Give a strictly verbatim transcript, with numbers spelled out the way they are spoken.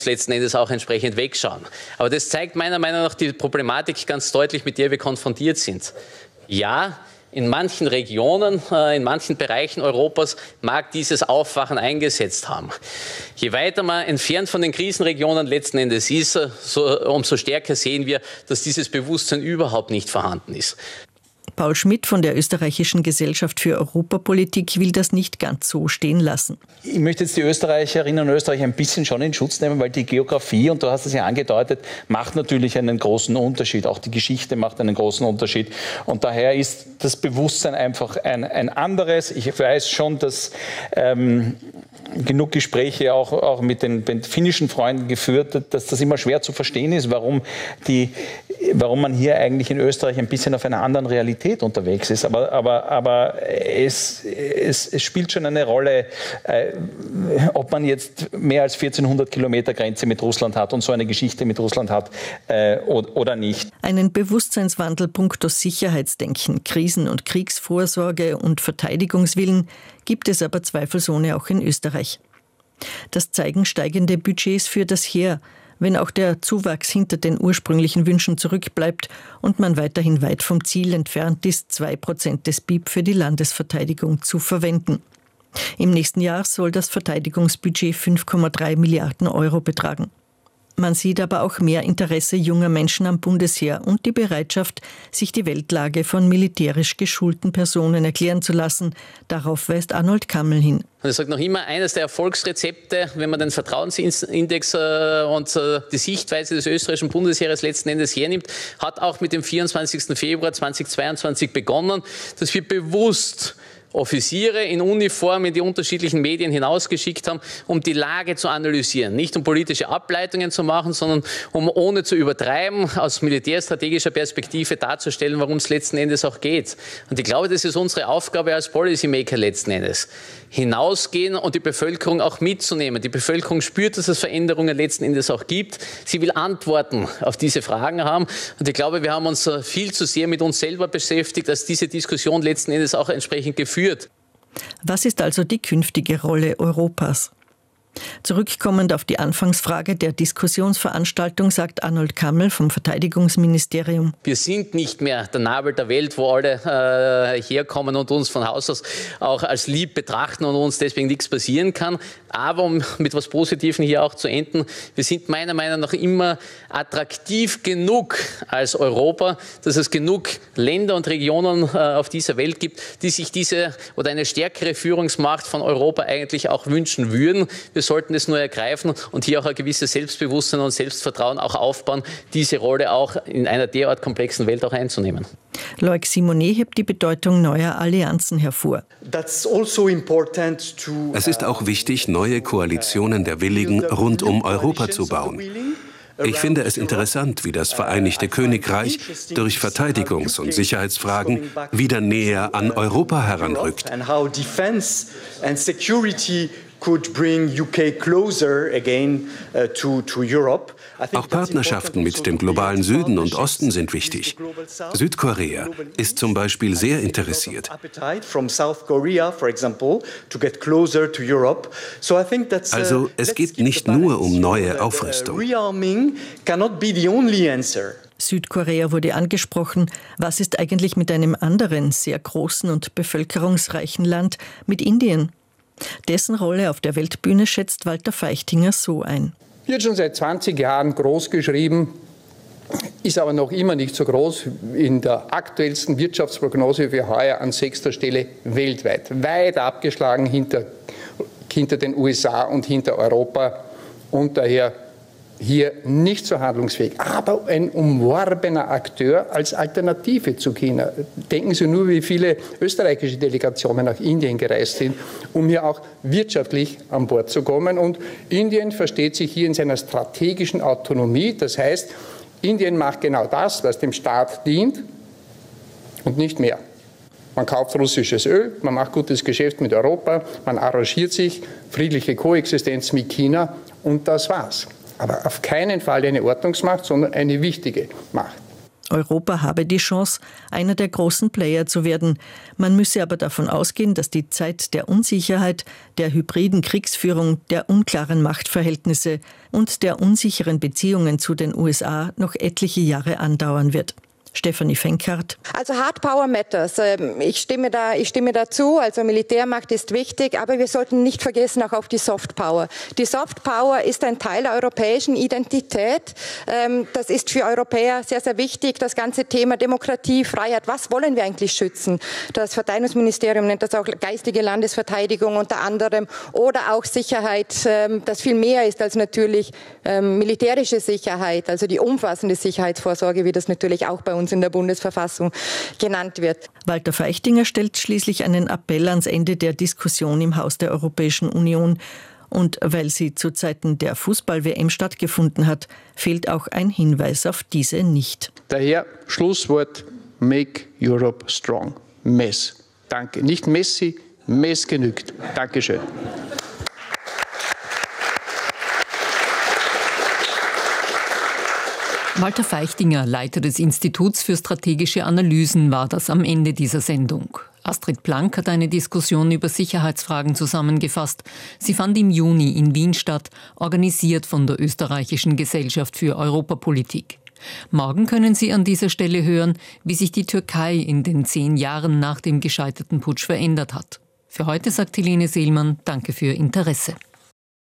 letzten Endes auch entsprechend wegschauen. Aber das zeigt meiner Meinung nach die Problematik ganz deutlich, mit der wir konfrontiert sind. Ja, in manchen Regionen, in manchen Bereichen Europas mag dieses Aufwachen eingesetzt haben. Je weiter man entfernt von den Krisenregionen letzten Endes ist, so, umso stärker sehen wir, dass dieses Bewusstsein überhaupt nicht vorhanden ist. Paul Schmidt von der Österreichischen Gesellschaft für Europapolitik will das nicht ganz so stehen lassen. Ich möchte jetzt die Österreicherinnen und Österreicher ein bisschen schon in Schutz nehmen, weil die Geografie, und du hast es ja angedeutet, macht natürlich einen großen Unterschied. Auch die Geschichte macht einen großen Unterschied. Und daher ist das Bewusstsein einfach ein, ein anderes. Ich weiß schon, dass ähm, genug Gespräche auch, auch mit den, den finnischen Freunden geführt hat, dass das immer schwer zu verstehen ist, warum, die, warum man hier eigentlich in Österreich ein bisschen auf einer anderen Realität unterwegs ist. Aber, aber, aber es, es, es spielt schon eine Rolle, äh, ob man jetzt mehr als vierzehnhundert Kilometer Grenze mit Russland hat und so eine Geschichte mit Russland hat äh, oder, oder nicht. Einen Bewusstseinswandel punkto Sicherheitsdenken, Krisen- und Kriegsvorsorge und Verteidigungswillen gibt es aber zweifelsohne auch in Österreich. Das zeigen steigende Budgets für das Heer, wenn auch der Zuwachs hinter den ursprünglichen Wünschen zurückbleibt und man weiterhin weit vom Ziel entfernt ist, zwei Prozent des B I P für die Landesverteidigung zu verwenden. Im nächsten Jahr soll das Verteidigungsbudget fünf Komma drei Milliarden Euro betragen. Man sieht aber auch mehr Interesse junger Menschen am Bundesheer und die Bereitschaft, sich die Weltlage von militärisch geschulten Personen erklären zu lassen. Darauf weist Arnold Kammel hin. Und ich sage noch immer, eines der Erfolgsrezepte, wenn man den Vertrauensindex äh, und äh, die Sichtweise des österreichischen Bundesheeres letzten Endes hernimmt, hat auch mit dem vierundzwanzigsten Februar zweitausendzweiundzwanzig begonnen, dass wir bewusst Offiziere in Uniform in die unterschiedlichen Medien hinausgeschickt haben, um die Lage zu analysieren. Nicht um politische Ableitungen zu machen, sondern um ohne zu übertreiben, aus militärstrategischer Perspektive darzustellen, worum es letzten Endes auch geht. Und ich glaube, das ist unsere Aufgabe als Policymaker letzten Endes. Hinausgehen und die Bevölkerung auch mitzunehmen. Die Bevölkerung spürt, dass es Veränderungen letzten Endes auch gibt. Sie will Antworten auf diese Fragen haben. Und ich glaube, wir haben uns viel zu sehr mit uns selber beschäftigt, dass diese Diskussion letzten Endes auch entsprechend geführt. Was ist also die künftige Rolle Europas? Zurückkommend auf die Anfangsfrage der Diskussionsveranstaltung sagt Arnold Kammel vom Verteidigungsministerium: Wir sind nicht mehr der Nabel der Welt, wo alle äh, herkommen und uns von Haus aus auch als lieb betrachten und uns deswegen nichts passieren kann. Aber um mit etwas Positivem hier auch zu enden, wir sind meiner Meinung nach immer attraktiv genug als Europa, dass es genug Länder und Regionen äh, auf dieser Welt gibt, die sich diese oder eine stärkere Führungsmacht von Europa eigentlich auch wünschen würden. Wir sollten es nur ergreifen und hier auch ein gewisses Selbstbewusstsein und Selbstvertrauen auch aufbauen, diese Rolle auch in einer derart komplexen Welt auch einzunehmen. Loic Simonet hebt die Bedeutung neuer Allianzen hervor. Es ist auch wichtig, neue Koalitionen der Willigen rund um Europa zu bauen. Ich finde es interessant, wie das Vereinigte Königreich durch Verteidigungs- und Sicherheitsfragen wieder näher an Europa heranrückt. Auch Partnerschaften mit dem globalen Süden und Osten sind wichtig. Südkorea ist zum Beispiel sehr interessiert. Also es geht nicht nur um neue Aufrüstung. Südkorea wurde angesprochen. Was ist eigentlich mit einem anderen, sehr großen und bevölkerungsreichen Land, mit Indien? Dessen Rolle auf der Weltbühne schätzt Walter Feichtinger so ein. Wird schon seit zwanzig Jahren groß geschrieben, ist aber noch immer nicht so groß. In der aktuellsten Wirtschaftsprognose für heuer an sechster Stelle weltweit. Weit abgeschlagen hinter, hinter den U S A und hinter Europa und daher hier nicht so handlungsfähig, aber ein umworbener Akteur als Alternative zu China. Denken Sie nur, wie viele österreichische Delegationen nach Indien gereist sind, um hier auch wirtschaftlich an Bord zu kommen. Und Indien versteht sich hier in seiner strategischen Autonomie. Das heißt, Indien macht genau das, was dem Staat dient und nicht mehr. Man kauft russisches Öl, man macht gutes Geschäft mit Europa, man arrangiert sich, friedliche Koexistenz mit China und das war's. Aber auf keinen Fall eine Ordnungsmacht, sondern eine wichtige Macht. Europa habe die Chance, einer der großen Player zu werden. Man müsse aber davon ausgehen, dass die Zeit der Unsicherheit, der hybriden Kriegsführung, der unklaren Machtverhältnisse und der unsicheren Beziehungen zu den U S A noch etliche Jahre andauern wird. Stefanie Fenkart. Also Hard Power matters. Ich stimme da, ich stimme dazu. Also Militärmacht ist wichtig, aber wir sollten nicht vergessen auch auf die Soft Power. Die Soft Power ist ein Teil der europäischen Identität. Das ist für Europäer sehr, sehr wichtig. Das ganze Thema Demokratie, Freiheit. Was wollen wir eigentlich schützen? Das Verteidigungsministerium nennt das auch geistige Landesverteidigung unter anderem oder auch Sicherheit, das viel mehr ist als natürlich militärische Sicherheit, also die umfassende Sicherheitsvorsorge, wie das natürlich auch bei uns in der Bundesverfassung genannt wird. Walter Feichtinger stellt schließlich einen Appell ans Ende der Diskussion im Haus der Europäischen Union. Und weil sie zu Zeiten der Fußball-W M stattgefunden hat, fehlt auch ein Hinweis auf diese nicht. Daher Schlusswort: Make Europe strong. Mess. Danke. Nicht Messi, Mess genügt. Dankeschön. Walter Feichtinger, Leiter des Instituts für strategische Analysen, war das am Ende dieser Sendung. Astrid Blank hat eine Diskussion über Sicherheitsfragen zusammengefasst. Sie fand im Juni in Wien statt, organisiert von der Österreichischen Gesellschaft für Europapolitik. Morgen können Sie an dieser Stelle hören, wie sich die Türkei in den zehn Jahren nach dem gescheiterten Putsch verändert hat. Für heute sagt Helene Seelmann, danke für Ihr Interesse.